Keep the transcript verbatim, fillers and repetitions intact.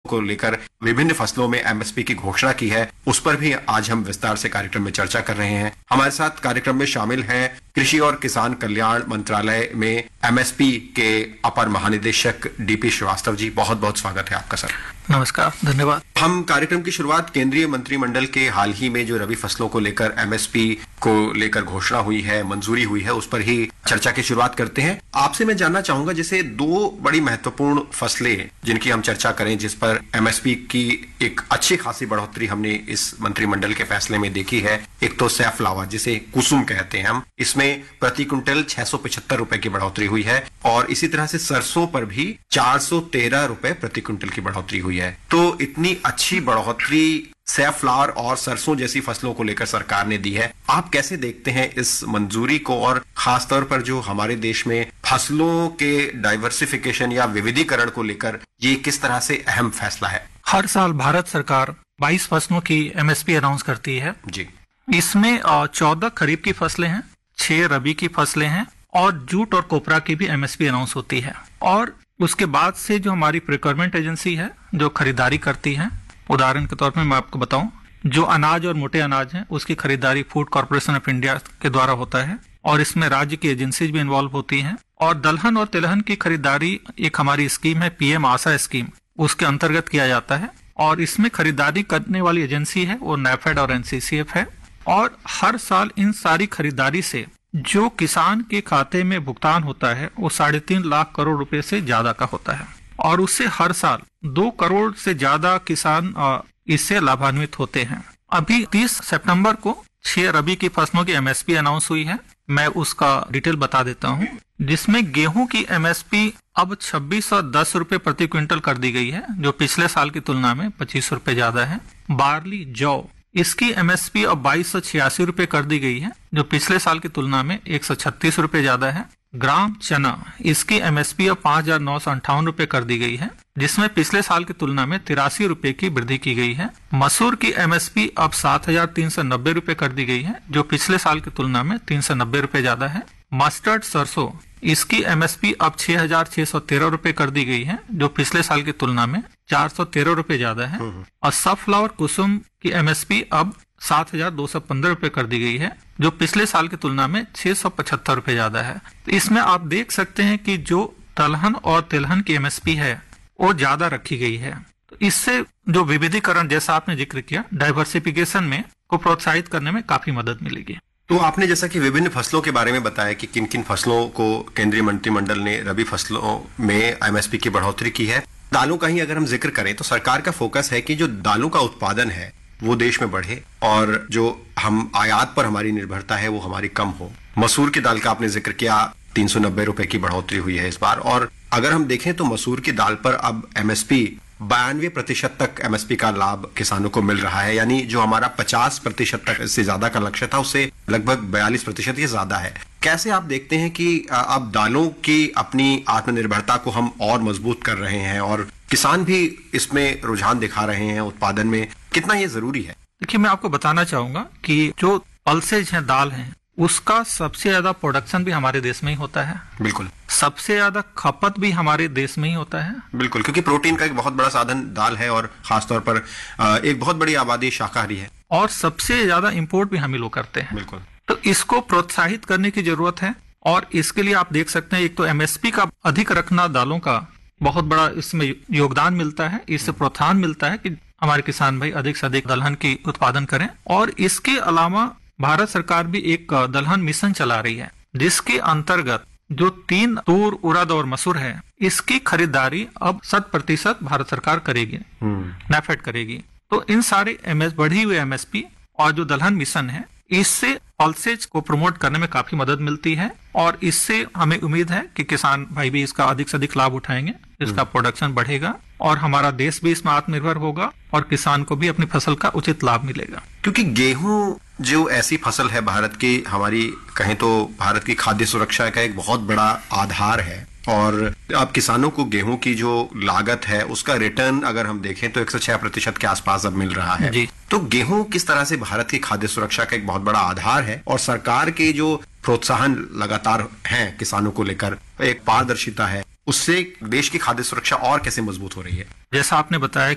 को लेकर विभिन्न फसलों में एमएसपी की घोषणा की है, उस पर भी आज हम विस्तार से कार्यक्रम में चर्चा कर रहे हैं। हमारे साथ कार्यक्रम में शामिल हैं कृषि और किसान कल्याण मंत्रालय में एमएसपी के अपर महानिदेशक डीपी श्रीवास्तव जी। बहुत बहुत स्वागत है आपका सर। नमस्कार, धन्यवाद। हम कार्यक्रम की शुरुआत केंद्रीय मंत्रिमंडल के हाल ही में जो रबी फसलों को लेकर एमएसपी को लेकर घोषणा हुई है, मंजूरी हुई है, उस पर ही चर्चा की शुरुआत करते हैं। आपसे मैं जानना चाहूंगा, जैसे दो बड़ी महत्वपूर्ण फसलें जिनकी हम चर्चा करें, जिस पर एमएसपी की एक अच्छी खासी बढ़ोतरी हमने इस मंत्रिमंडल के फैसले में देखी है। एक तो सैफलावर, जिसे कुसुम कहते हैं हम, इसमें प्रति क्विंटल छह सौ पचहत्तर रुपए की बढ़ोतरी हुई है और इसी तरह से सरसों पर भी चार सौ तेरह रुपए प्रति क्विंटल की बढ़ोतरी हुई है। तो इतनी अच्छी बढ़ोतरी सैफलावर और सरसों जैसी फसलों को लेकर सरकार ने दी है। आप कैसे देखते हैं इस मंजूरी को, और खासतौर पर जो हमारे देश में फसलों के डाइवर्सिफिकेशन या विविधीकरण को लेकर ये किस तरह से अहम फैसला है? हर साल भारत सरकार बाईस फसलों की एमएसपी अनाउंस करती है जी। इसमें चौदह खरीफ की फसलें हैं, छह रबी की फसलें हैं और जूट और कोपरा की भी एमएसपी अनाउंस होती है। और उसके बाद से जो हमारी प्रोक्योरमेंट एजेंसी है जो खरीदारी करती है, उदाहरण के तौर पर मैं आपको बताऊं, जो अनाज और मोटे अनाज हैं उसकी खरीदारी फूड कॉर्पोरेशन ऑफ इंडिया के द्वारा होता है और इसमें राज्य की एजेंसीज भी इन्वॉल्व होती हैं। और दलहन और तिलहन की खरीदारी एक हमारी स्कीम है, पीएम आशा स्कीम, उसके अंतर्गत किया जाता है और इसमें खरीदारी करने वाली एजेंसी है वो नैफेड और एनसीसीएफ है। और हर साल इन सारी खरीदारी से जो किसान के खाते में भुगतान होता है वो साढ़े तीन लाख करोड़ रुपए से ज्यादा का होता है और उससे हर साल दो करोड़ से ज्यादा किसान इससे लाभान्वित होते हैं। अभी तीस सितंबर को छह रबी की फसलों की एमएसपी अनाउंस हुई है। मैं उसका डिटेल बता देता हूँ, जिसमें गेहूं की एमएसपी अब छब्बीस सौ दस रुपए प्रति क्विंटल कर दी गई है, जो पिछले साल की तुलना में पच्चीस रुपए ज्यादा है। बार्ली, जौ, इसकी एमएसपी अब बाईस सौ छियासी रुपए कर दी गई है, जो पिछले साल की तुलना में एक सौ छत्तीस रुपए ज्यादा है। ग्राम चना, इसकी एमएसपी अब पांच हजार नौ सौ अंठावन रुपए कर दी गई है, जिसमें पिछले साल की तुलना में तिरासी रुपए की वृद्धि की गई है। मसूर की एमएसपी अब सात हजार तीन सौ नब्बे रुपए कर दी गई है, जो पिछले साल की तुलना में तीन सौ नब्बे रुपए ज्यादा है। मस्टर्ड सरसों, इसकी एमएसपी अब छह हजार छह सौ तेरह रुपए कर दी गई है, जो पिछले साल की तुलना में चार सौ तेरह रुपए ज्यादा है। और सनफ्लावर कुसुम की एमएसपी अब सात हजार दो सौ पंद्रह रुपए कर दी गई है, जो पिछले साल की तुलना में छह सौ पचहत्तर रुपए ज्यादा है। तो इसमें आप देख सकते हैं कि जो दलहन और तिलहन की एमएसपी है वो ज्यादा रखी गई है। तो इससे जो विविधीकरण, जैसा आपने जिक्र किया, डाइवर्सिफिकेशन में को प्रोत्साहित करने में काफी मदद मिलेगी। तो आपने जैसा कि विभिन्न फसलों के बारे में बताया कि किन किन फसलों को केंद्रीय मंत्रिमंडल ने रबी फसलों में एमएसपी की बढ़ोतरी की है। दालों का ही अगर हम जिक्र करें तो सरकार का फोकस है कि जो दालों का उत्पादन है वो देश में बढ़े और जो हम आयात पर हमारी निर्भरता है वो हमारी कम हो। मसूर की दाल का आपने जिक्र किया, तीन सौ नब्बे रुपए की बढ़ोतरी हुई है इस बार। और अगर हम देखें तो मसूर की दाल पर अब एमएसपी बानवे प्रतिशत तक एमएसपी का लाभ किसानों को मिल रहा है, यानी जो हमारा पचास प्रतिशत तक से ज्यादा का लक्ष्य था उससे लगभग बयालीस प्रतिशत ये ज्यादा है। कैसे आप देखते हैं कि अब दालों की अपनी आत्मनिर्भरता को हम और मजबूत कर रहे हैं और किसान भी इसमें रुझान दिखा रहे हैं उत्पादन में, कितना ये जरूरी है? देखिए, मैं आपको बताना चाहूंगा कि जो पल्सेज है, दाल है, उसका सबसे ज्यादा प्रोडक्शन भी हमारे देश में ही होता है। बिल्कुल। सबसे ज्यादा खपत भी हमारे देश में ही होता है। बिल्कुल, क्योंकि प्रोटीन का एक बहुत बड़ा साधन दाल है और खासतौर पर एक बहुत बड़ी आबादी शाकाहारी है। और सबसे ज्यादा इंपोर्ट भी हम ही लोग करते हैं। बिल्कुल। तो इसको प्रोत्साहित करने की जरूरत है और इसके लिए आप देख सकते हैं, एक तो एमएसपी का अधिक रखना दालों का बहुत बड़ा इसमें योगदान मिलता है, इससे प्रोत्साहन मिलता है कि हमारे किसान भाई अधिक से अधिक दलहन की उत्पादन करें। और इसके अलावा भारत सरकार भी एक दलहन मिशन चला रही है, जिसके अंतर्गत जो तीन तूर, उड़द और मसूर है, इसकी खरीदारी अब शत प्रतिशत भारत सरकार करेगी, नैफेड करेगी। तो इन सारे एमएस बढ़ी हुई एमएसपी और जो दलहन मिशन है, इससे पल्सेज को प्रमोट करने में काफी मदद मिलती है और इससे हमें उम्मीद है कि किसान भाई भी इसका अधिक से अधिक लाभ उठाएंगे, इसका प्रोडक्शन बढ़ेगा और हमारा देश भी इसमें आत्मनिर्भर होगा और किसान को भी अपनी फसल का उचित लाभ मिलेगा। क्योंकि गेहूं जो ऐसी फसल है भारत की, हमारी कहें तो भारत की खाद्य सुरक्षा का एक बहुत बड़ा आधार है और अब किसानों को गेहूं की जो लागत है उसका रिटर्न अगर हम देखें तो एक सौ छह प्रतिशत के आसपास अब मिल रहा है। तो गेहूं किस तरह से भारत की खाद्य सुरक्षा का एक बहुत बड़ा आधार है और सरकार के जो प्रोत्साहन लगातार हैं किसानों को लेकर, एक पारदर्शिता है, उससे देश की खाद्य सुरक्षा और कैसे मजबूत हो रही है? जैसा आपने बताया